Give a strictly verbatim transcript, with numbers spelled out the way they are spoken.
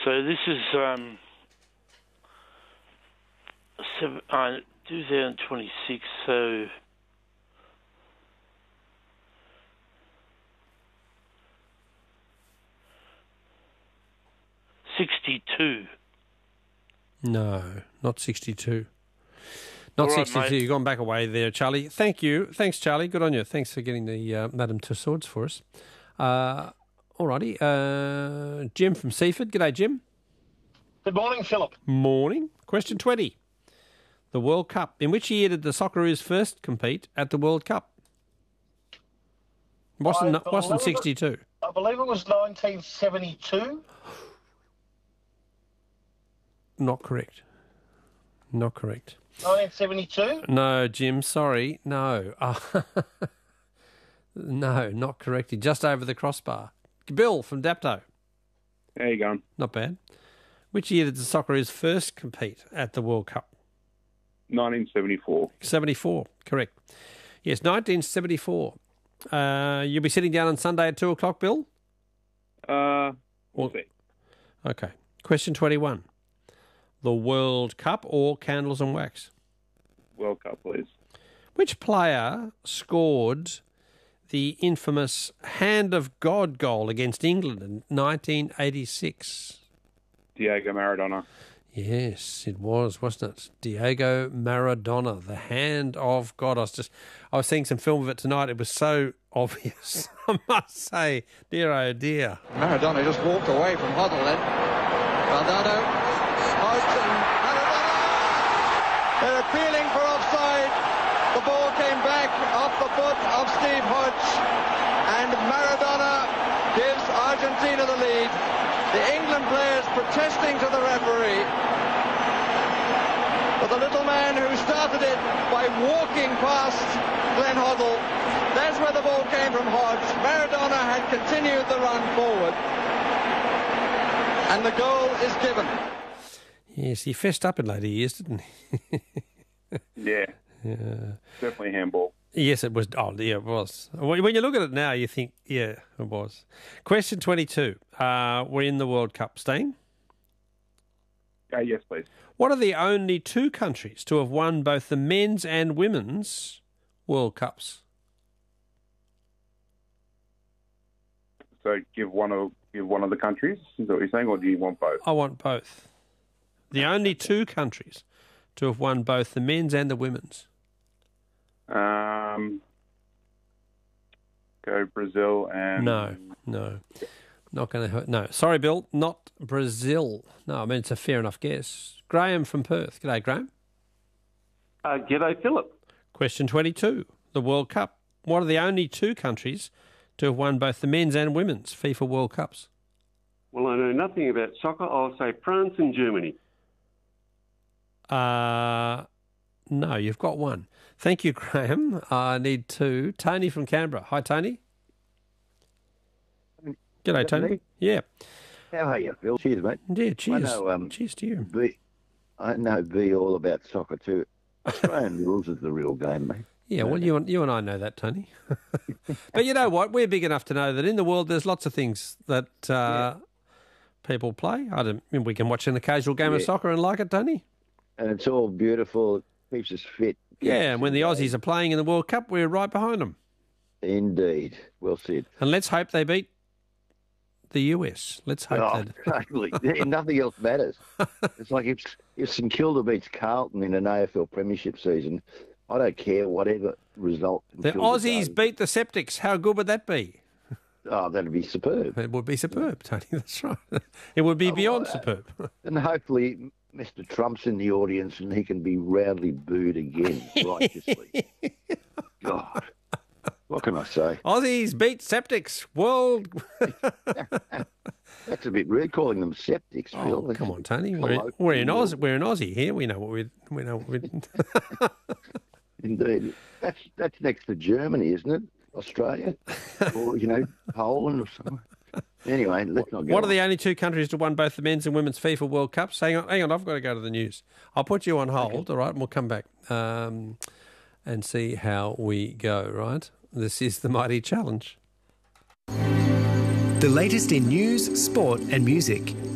So this is um, seven, uh, twenty twenty-six, so sixty-two. No, not sixty-two. Not All right, sixty-two. mate. You've gone back away there, Charlie. Thank you. Thanks, Charlie. Good on you. Thanks for getting the uh, Madame Tussauds for us. Uh, all righty. Uh, Jim from Seaford. G'day, Jim. Good morning, Philip. Morning. Question twenty. The World Cup. In which year did the Socceroos first compete at the World Cup? Wasn't, I wasn't believe it- sixty-two. I believe it was nineteen seventy-two. Not correct. Not correct. nineteen seventy-two? No, Jim, sorry. No. Uh, no, not correct. Just over the crossbar. Bill from Dapto. How you going? Not bad. Which year did the Socceroos first compete at the World Cup? nineteen seventy-four. seventy-four, correct. Yes, nineteen seventy-four. Uh, you'll be sitting down on Sunday at two o'clock, Bill? Uh, we'll Or- see. Okay. Question twenty-one. The World Cup or Candles and Wax? World Cup, please. Which player scored the infamous Hand of God goal against England in nineteen eighty-six? Diego Maradona. Yes, it was, wasn't it? Diego Maradona, the Hand of God. I was just, I was seeing some film of it tonight. It was so obvious, I must say. Dear, oh dear. Maradona just walked away from Hoddle then. Valdano, Hodge and Maradona! They're appealing for offside. The ball came back off the foot of Steve Hodge. And Maradona gives Argentina the lead. The England players protesting to the referee. But the little man who started it by walking past Glenn Hoddle, that's where the ball came from Hodge. Maradona had continued the run forward. And the goal is given. Yes, he fessed up in later years, didn't he? Yeah. Yeah. Definitely handball. Yes, it was. Oh, yeah, it was. When when you look at it now, you think, yeah, it was. Question twenty-two. Uh, we're in the World Cup. Staying? Uh, yes, please. What are the only two countries to have won both the men's and women's World Cups? So give one of give one of the countries. Is that what you're saying, or do you want both? I want both. The only two countries to have won both the men's and the women's. Um, go Brazil and No, no. Not going to hurt. No. Sorry, Bill. Not Brazil. No, I mean, it's a fair enough guess. Graham from Perth. G'day, Graham. Uh, g'day, Philip. Question twenty-two. The World Cup. What are the only two countries to have won both the men's and women's FIFA World Cups? Well, I know nothing about soccer. I'll say France and Germany. Uh, no, you've got one. Thank you, Graham. I need two. Tony from Canberra. Hi, Tony. G'day, Tony. Yeah. How are you, Phil? Cheers, mate. Yeah, cheers. I know, um, cheers to you. B, I know B all about soccer too. Australian rules is the real game, mate. Yeah, well, you and, you and I know that, Tony. But you know what? We're big enough to know that in the world there's lots of things that uh, yeah. people play. I don't I mean, we can watch an occasional game yeah. of soccer and like it, Tony. And it's all beautiful. It keeps us fit. Yeah, and when the Aussies are playing in the World Cup, we're right behind them. Indeed. Well said. And let's hope they beat the U S. Let's hope oh, that. Totally. Nothing else matters. It's like if, if St Kilda beats Carlton in an A F L Premiership season, I don't care whatever result. The Aussies goes. Beat the Septics. How good would that be? Oh, that'd be superb. It would be superb, Tony. That's right. It would be oh, beyond uh, superb. And hopefully Mister Trump's in the audience and he can be roundly booed again, righteously. God. What can I say? Aussies beat Septics. World. That's a bit rude calling them Septics. Oh, Phil. come on, Tony. We're, we're in Oz. We're in Aussie here. We know what we we know. What we. Indeed, that's that's next to Germany, isn't it? Australia, or you know, Poland or something. Anyway, let's not go. What on. are the only two countries to won both the men's and women's FIFA World Cups? Hang on, hang on. I've got to go to the news. I'll put you on hold, okay. All right, and we'll come back um, and see how we go. Right. This is the Mighty Challenge. The latest in news, sport and music.